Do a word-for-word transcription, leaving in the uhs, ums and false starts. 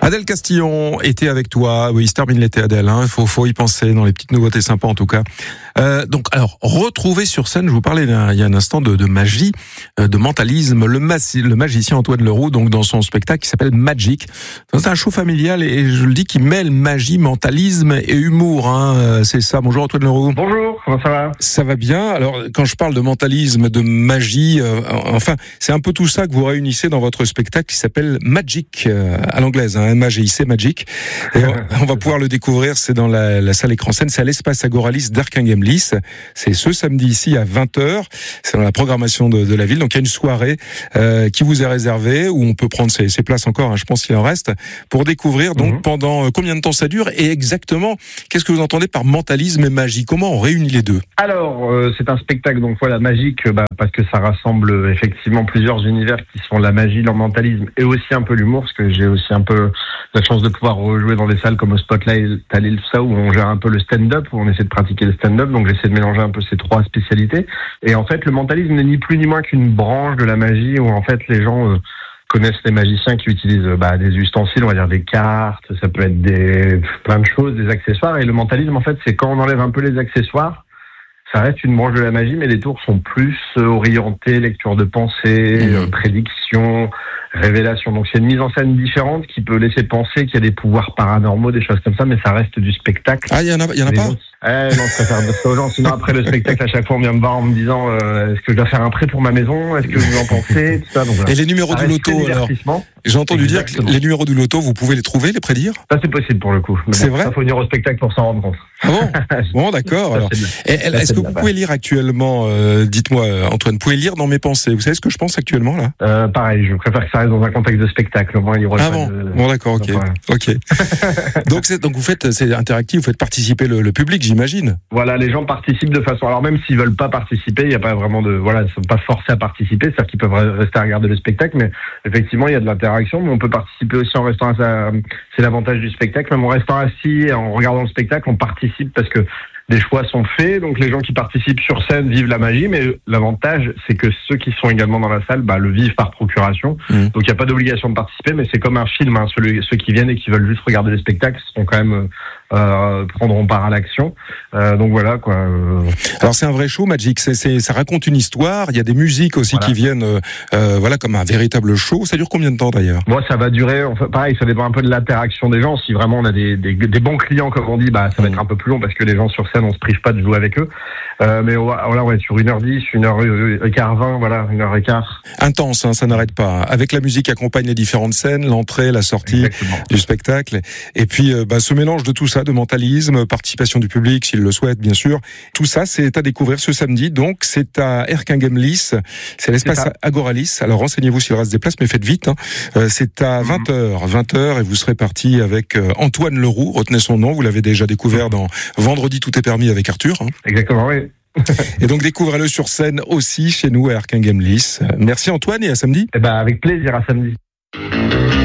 Adèle Castillon était avec toi. Oui, il se termine l'été, Adèle. Il hein. faut, faut y penser dans les petites nouveautés sympas en tout cas. Euh, donc, alors, retrouver sur scène, je vous parlais il y a un instant de, de magie, de mentalisme, le, mas- le magicien Antoine Leroux, donc dans son spectacle qui s'appelle Magic. C'est un show familial et je le dis qui mêle magie, mentalisme et humour. Hein. C'est ça. Bonjour Antoine Leroux. Bonjour, comment ça va ? Ça va bien. Alors, quand je parle de mentalisme, de magie, euh, enfin, c'est un peu tout ça que vous réunissez dans votre spectacle qui s'appelle Magic, euh, à l'anglaise, hein, M A G I C, Magic. Et on, on va pouvoir le découvrir, c'est dans la, la salle écran scène, c'est à l'espace Agoralis d'Erquinghem-Lys. C'est ce samedi ici à vingt heures. C'est dans la programmation de, de la ville. Donc il y a une soirée euh, qui vous est réservée où on peut prendre ses, ses places encore, hein, je pense qu'il en reste, pour découvrir donc mmh. pendant euh, combien de temps ça dure et exactement qu'est-ce que vous entendez par mentalisme et magie. Comment on réunit les deux ? Alors euh, c'est un spectacle donc voilà magique bah, parce que ça rassemble effectivement plusieurs univers qui sont la magie, le mentalisme et aussi un peu l'humour parce que j'ai aussi un peu la chance de pouvoir rejouer dans des salles comme au Spotlight, Talil, tout ça où on gère un peu le stand-up, où on essaie de pratiquer le stand-up. Donc j'essaie de mélanger un peu ces trois spécialités. Et en fait, le mentalisme n'est ni plus ni moins qu'une branche de la magie où en fait les gens euh, connaissent les magiciens qui utilisent euh, bah, des ustensiles, on va dire des cartes, ça peut être des plein de choses, des accessoires. Et le mentalisme, en fait, c'est quand on enlève un peu les accessoires, ça reste une branche de la magie, mais les tours sont plus euh, orientés, lecture de pensée, mmh. euh, prédiction, révélation. Donc c'est une mise en scène différente qui peut laisser penser qu'il y a des pouvoirs paranormaux, des choses comme ça, mais ça reste du spectacle. Ah, il y en a, il y en a pas gens... Eh non, je préfère dire ça aux gens. Sinon, après le spectacle, à chaque fois, on vient me voir en me disant euh, est-ce que je dois faire un prêt pour ma maison ? Est-ce que vous en pensez ? Tout ça, donc, voilà. Et les numéros du loto, alors ? J'ai entendu Exactement. dire que les numéros du loto, vous pouvez les trouver, les prédire ? Ça, c'est possible pour le coup. Mais c'est bon, vrai ? Ça, faut venir au spectacle pour s'en rendre compte. Ah bon ? Bon, d'accord. Alors. Et, ça, est-ce que vous pouvez lire actuellement, euh, dites-moi, Antoine, vous pouvez lire dans mes pensées ? Vous savez ce que je pense actuellement, là ? euh, Pareil, je préfère que ça reste dans un contexte de spectacle. Au moins, il y aura ah pas bon de... Bon, d'accord, ok. Voilà. ok. donc, c'est, donc, vous faites, c'est interactif, vous faites participer le, le public, j'imagine ? Voilà, les gens participent de façon... Alors, même s'ils veulent pas participer, il n'y a pas vraiment de... Voilà, ils ne sont pas forcés à participer, c'est-à-dire qu'ils peuvent rester à regarder le spectacle, mais effectivement, il y a de l'interaction, mais on peut participer aussi en restant à... C'est l'avantage du spectacle, même en restant assis et en regardant le spectacle, on participe parce que des choix sont faits, donc les gens qui participent sur scène vivent la magie, mais l'avantage, c'est que ceux qui sont également dans la salle bah, le vivent par procuration. Mmh. Donc il n'y a pas d'obligation de participer, mais c'est comme un film. Hein. Ceux, ceux qui viennent et qui veulent juste regarder les spectacles seront quand même euh, prendront part à l'action. Euh, donc voilà quoi. Alors c'est un vrai show, Magic. C'est, c'est, ça raconte une histoire. Il y a des musiques aussi voilà. qui viennent, euh, voilà, comme un véritable show. Ça dure combien de temps d'ailleurs ? Moi, ça va durer. Enfin, pareil, ça dépend un peu de l'interaction des gens. Si vraiment on a des, des, des bons clients, comme on dit, bah ça va mmh. être un peu plus long parce que les gens sur scène on se prive pas de jouer avec eux, euh, mais on va, voilà, on va être sur une heure dix, une heure quinze, vingt, voilà, une heure quinze. Intense, hein, ça n'arrête pas. Avec la musique accompagne les différentes scènes, l'entrée, la sortie Exactement. du spectacle, et puis euh, bah, ce mélange de tout ça, de mentalisme, participation du public s'il le souhaite, bien sûr. Tout ça, c'est à découvrir ce samedi. Donc, c'est à Erquinghem-Lys, c'est l'espace c'est Agoralis. Alors, renseignez-vous s'il reste des places, mais faites vite. Hein. Euh, c'est à vingt heures, vingt heures, et vous serez parti avec euh, Antoine Leroux. Retenez son nom, vous l'avez déjà découvert dans Vendredi tout est permis avec Arthur. Hein. Exactement, oui. Et donc découvrez-le sur scène aussi chez nous à Erquinghem-Lys. Merci Antoine et à samedi. Eh ben avec plaisir, à samedi.